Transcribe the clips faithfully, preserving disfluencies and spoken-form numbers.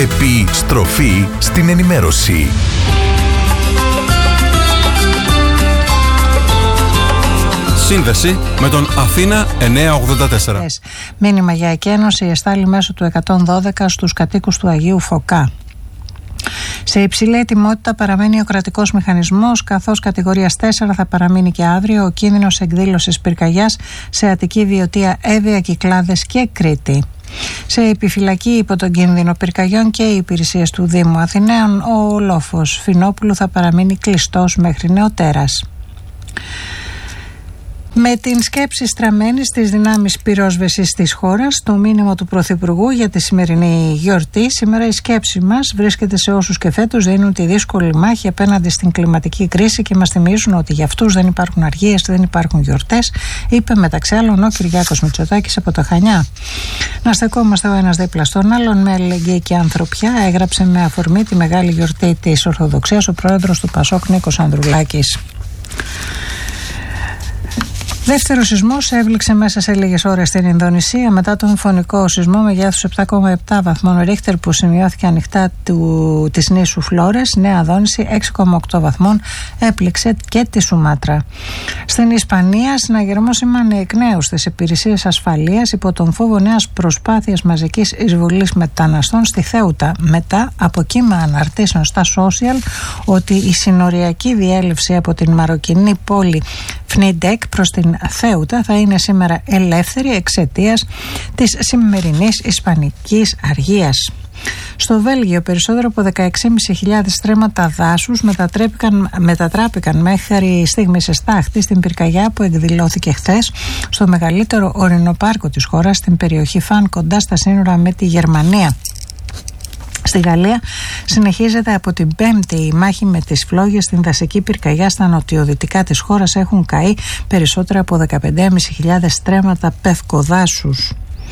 Επιστροφή στην ενημέρωση. Σύνδεση με τον Αθήνα εννιακόσια ογδόντα τέσσερα. Μήνυμα για εκένωση εστάλει μέσω του εκατόν δώδεκα στους κατοίκους του Αγίου Φωκά. Σε υψηλή ετοιμότητα παραμένει ο κρατικός μηχανισμός, καθώς κατηγορίας τέσσερα θα παραμείνει και αύριο ο κίνδυνος εκδήλωσης πυρκαγιάς σε Αττική, Βιωτία, Εύβοια, Κυκλάδες και Κρήτη. Σε επιφυλακή υπό τον κίνδυνο πυρκαγιών και οι υπηρεσίες του Δήμου Αθηναίων, ο λόφος Φινόπουλου θα παραμείνει κλειστός μέχρι νεοτέρας. Με την σκέψη στραμμένη στις δυνάμεις πυρόσβεσης της χώρας, το μήνυμα του Πρωθυπουργού για τη σημερινή γιορτή, σήμερα η σκέψη μας βρίσκεται σε όσους και φέτος δίνουν τη δύσκολη μάχη απέναντι στην κλιματική κρίση και μας θυμίζουν ότι για αυτούς δεν υπάρχουν αργίες, δεν υπάρχουν γιορτές, είπε μεταξύ άλλων ο Κυριάκος Μητσοτάκης από τα Χανιά. Να στεκόμαστε ο ένας δίπλα στον άλλον με αλληλεγγύη και ανθρωπιά, έγραψε με αφορμή τη μεγάλη γιορτή της Ορθοδοξίας ο πρόεδρος του Πασόκ Νίκος Ανδρουλάκης. Δεύτερο σεισμός έβληξε μέσα σε λίγες ώρες στην Ινδονησία μετά τον φωνικό σεισμό μεγέθους επτά κόμμα επτά βαθμών Ρίχτερ που σημειώθηκε ανοιχτά του, της νήσου Φλόρες. Νέα Δόνηση έξι κόμμα οκτώ βαθμών έπληξε και τη Σουμάτρα. Στην Ισπανία, συναγερμός σήμανε εκ νέου στις υπηρεσίες ασφαλείας υπό τον φόβο νέας προσπάθειας μαζικής εισβολής μεταναστών στη Θέουτα, μετά από κύμα αναρτήσεων στα social ότι η συνοριακή διέλευση από την μαροκινή πόλη Φνίντεκ προς την Θέουτα θα είναι σήμερα ελεύθερη εξαιτίας της σημερινής ισπανικής αργίας. Στο Βέλγιο, περισσότερο από δεκαέξι χιλιάδες πεντακόσια στρέμματα δάσους μετατράπηκαν μέχρι στιγμή σε στάχτη στην πυρκαγιά που εκδηλώθηκε χθες στο μεγαλύτερο ορεινοπάρκο της χώρας, στην περιοχή Φαν, κοντά στα σύνορα με τη Γερμανία. Στη Γαλλία συνεχίζεται από την Πέμπτη η μάχη με τις φλόγες. Στην δασική πυρκαγιά στα νοτιοδυτικά της χώρας έχουν καεί περισσότερα από δεκαπέντε χιλιάδες πεντακόσια στρέμματα πευκοδάσους.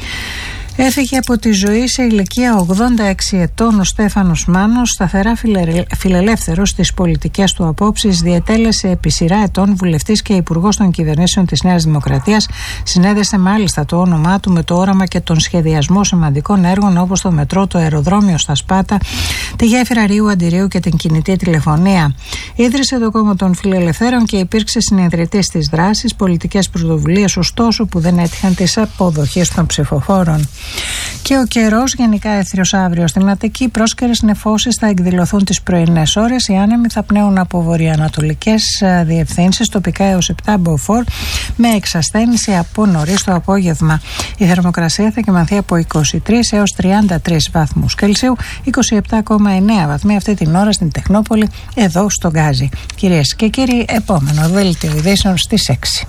Έφυγε από τη ζωή σε ηλικία ογδόντα έξι ετών ο Στέφανος Μάνος, σταθερά φιλελεύθερος στις πολιτικές του απόψεις, διετέλεσε επί σειρά ετών βουλευτής και υπουργός των κυβερνήσεων της Νέας Δημοκρατίας. Συνέδεσε μάλιστα το όνομά του με το όραμα και τον σχεδιασμό σημαντικών έργων όπως το μετρό, το αεροδρόμιο στα Σπάτα, τη γέφυρα Ρίου Αντιρίου και την κινητή τηλεφωνία. Ίδρυσε το κόμμα των Φιλελευθέρων και υπήρξε συνειδητής της δράσης, πολιτικές πρωτοβουλίες ωστόσο που δεν έτυχαν της αποδοχής των ψηφοφόρων. Και ο καιρός γενικά έθριος αύριο στην Αττική. Πρόσκαιρες νεφώσεις θα εκδηλωθούν τις πρωινές ώρες. Οι άνεμοι θα πνέουν από βορειοανατολικές διευθύνσεις, τοπικά έως επτά μποφόρ, με εξασθένηση από νωρίς το απόγευμα. Η θερμοκρασία θα κυμανθεί από είκοσι τρεις έως τριάντα τρεις βαθμούς Κελσίου, είκοσι επτά κόμμα εννέα βαθμοί αυτή την ώρα στην Τεχνόπολη, εδώ στο Γκάζι. Κυρίες και κύριοι, επόμενο δέλτιο ειδήσεων στις έξι.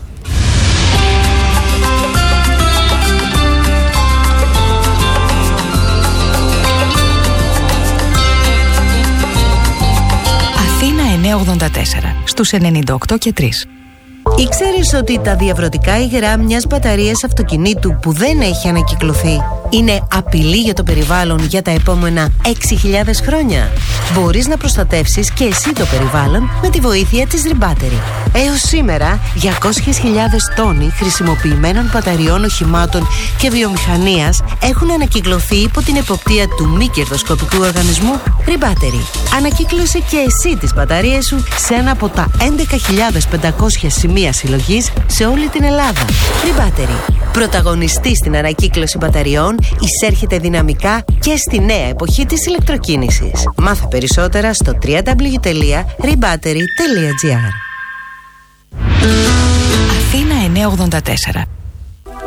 εννιακόσια ογδόντα τέσσερα στους ενενήντα οκτώ και τρία. Ήξερες ότι τα διαβρωτικά υγρά μιας μπαταρίας αυτοκινήτου που δεν έχει ανακυκλωθεί είναι απειλή για το περιβάλλον για τα επόμενα έξι χιλιάδες χρόνια? Μπορείς να προστατεύσεις και εσύ το περιβάλλον με τη βοήθεια της Rebattery. Έως σήμερα, διακόσιες χιλιάδες τόνοι χρησιμοποιημένων μπαταριών οχημάτων και βιομηχανίας έχουν ανακυκλωθεί υπό την εποπτεία του μη κερδοσκοπικού οργανισμού Rebattery. Ανακύκλωσε και εσύ τις μπαταρίες σου σε ένα από τα έντεκα χιλιάδες πεντακόσια σημεία συλλογής σε όλη την Ελλάδα. Rebattery. Πρωταγωνιστή στην ανακύκλωση μπαταριών, εισέρχεται δυναμικά και στη νέα εποχή της ηλεκτροκίνησης. Μάθε περισσότερα στο double-u double-u double-u τελεία rebattery τελεία gr. Αθήνα εννιακόσια ογδόντα τέσσερα.